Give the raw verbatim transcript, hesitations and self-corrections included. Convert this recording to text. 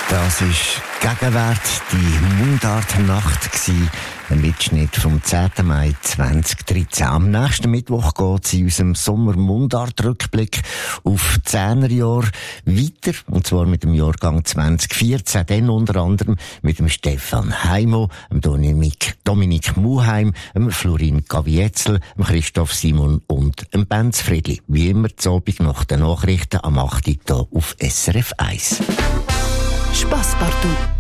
Das ist Gegenwart, die Mundartnacht gsi. Ein Mitschnitt vom zehnten Mai zweitausenddreizehn. Am nächsten Mittwoch geht sie in unserem Sommer-Mundart-Rückblick auf Zehnerjahre weiter. Und zwar mit dem Jahrgang zweitausendvierzehn. Dann unter anderem mit dem Stefan Heimo, dem Dominik, Dominik Muheim, dem Florin Gavietzel, dem Christoph Simon und dem Benz Friedli. Wie immer zu Abend nach den Nachrichten am acht Uhr hier auf S R F eins. Spasspartout.